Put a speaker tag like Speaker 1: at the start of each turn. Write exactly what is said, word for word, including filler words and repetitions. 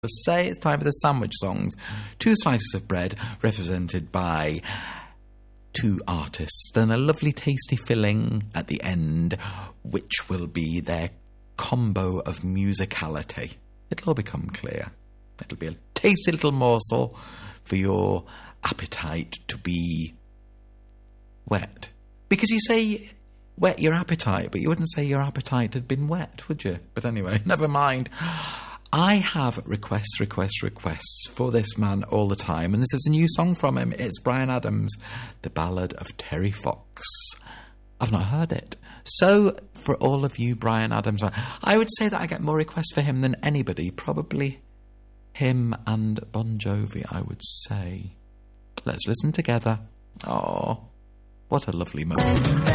Speaker 1: say it's time for the sandwich songs. Two slices of bread represented by two artists, then a lovely tasty filling at the end, which will be their combo of musicality. It'll all become clear. It'll be a tasty little morsel for your appetite to be wet. Because you say whet your appetite, but you wouldn't say your appetite had been wet, would you? But anyway, never mind. I have requests, requests, requests for this man all the time, and this is a new song from him. It's Bryan Adams, The Ballad of Terry Fox. I've not heard it. So, for all of you Bryan Adams, I would say that I get more requests for him than anybody. Probably him and Bon Jovi, I would say. Let's listen together. Oh, what a lovely moment.